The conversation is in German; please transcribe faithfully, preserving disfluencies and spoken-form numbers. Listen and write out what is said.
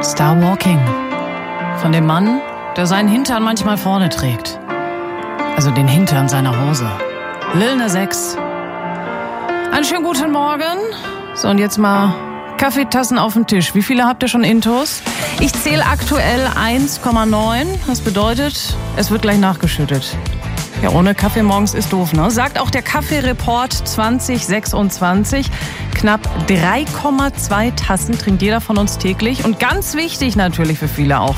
Star Walking. Von dem Mann, der seinen Hintern manchmal vorne trägt. Also den Hintern seiner Hose. Lil Nas X. Einen schönen guten Morgen. So, und jetzt mal Kaffeetassen auf den Tisch. Wie viele habt ihr schon intus? Ich zähle aktuell eins Komma neun. Das bedeutet, es wird gleich nachgeschüttet. Ja, ohne Kaffee morgens ist doof, ne? Sagt auch der Kaffee-Report zwanzig sechsundzwanzig. Knapp drei Komma zwei Tassen trinkt jeder von uns täglich. Und ganz wichtig natürlich für viele auch,